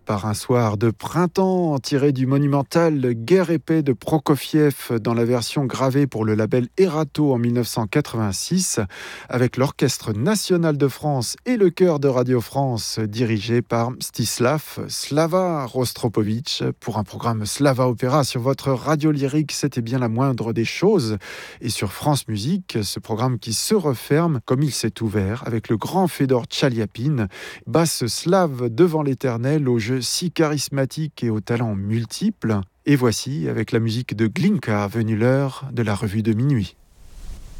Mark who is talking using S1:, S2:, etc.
S1: par un soir de printemps tiré du monumental Guerre et paix de Prokofiev dans la version gravée pour le label Erato en 1986 avec l'Orchestre national de France et le chœur de Radio France dirigé par Mstislav Slava Rostropovitch pour un programme Slava Opéra sur votre radio lyrique. C'était bien la moindre des choses. Et sur France Musique, ce programme qui se referme comme il s'est ouvert avec le grand Fedor Tchaliapine, basse slave devant l'éternel, au jeu si charismatique et aux talents multiples. Et voici, avec la musique de Glinka, venue l'heure de la revue de minuit.